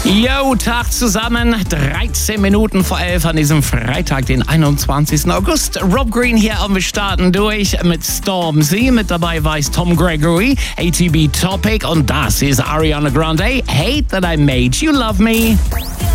Yo, Tag zusammen. 13 Minuten vor 11 an diesem Freitag, den 21. August. Rob Green hier und wir starten durch mit Stormzy. Mit dabei war es Tom Gregory, ATB Topic und das ist Ariana Grande. Hate that I made you love me.